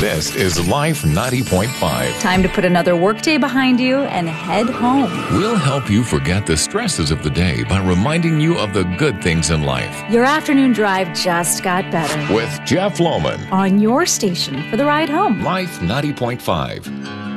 This is Life 90.5. Time to put another workday behind you and head home. We'll help you forget the stresses of the day by reminding you of the good things in life. Your afternoon drive just got better. With Jeff Lohman. On your station for the ride home. Life 90.5.